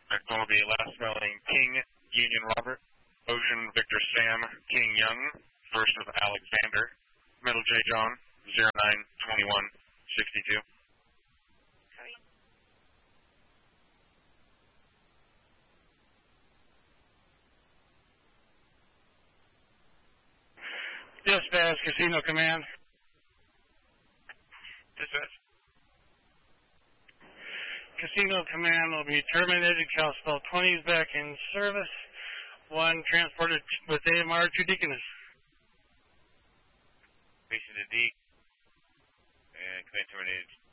Next one will be last spelling King Union Robert, Ocean Victor Sam King Young, first of Alexander, middle J John, 092162. Dispatch, Casino Command. Dispatch. Casino Command will be terminated. Kalispell 20 is back in service. 1 transported with AMR to Deaconess. Station to D. And command terminated.